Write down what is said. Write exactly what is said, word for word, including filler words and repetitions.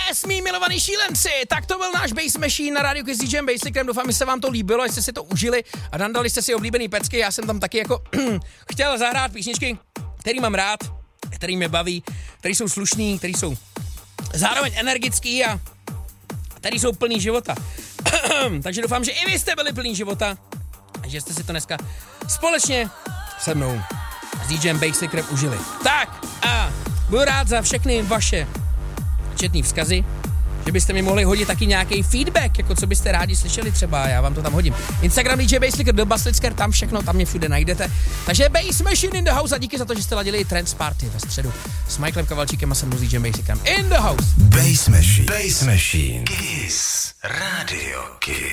Yes, mý milovaný šílenci, tak to byl náš Bass Machine na rádiu Kiss D J Basslickem, doufám, že se vám to líbilo, jestli si to užili a nandali jste si oblíbený pecky, já jsem tam taky jako chtěl zahrát písničky, který mám rád, který mě baví, který jsou slušný, který jsou zároveň energický a který jsou plný života. Takže doufám, že i vy jste byli plný života a že jste si to dneska společně se mnou s D Jem Basslickem užili. Tak a budu rád za všechny vaše četný vzkazy, že byste mi mohli hodit taky nějaký feedback, jako co byste rádi slyšeli třeba, já vám to tam hodím. Instagram D J Basslicker, do Basslicker, tam všechno, tam mě všude najdete. Takže Bass Machine in the house a díky za to, že jste ladili Trance Party ve středu s Michaelem Kavalčíkem a se mnou s D Jem Basslickem in the house. Bass Machine. Bass Machine. Kiss. Radio Kiss.